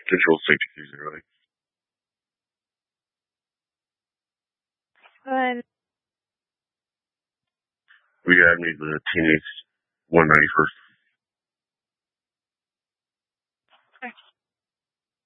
Control safety season, really. Fun. We had me the Teenage 191st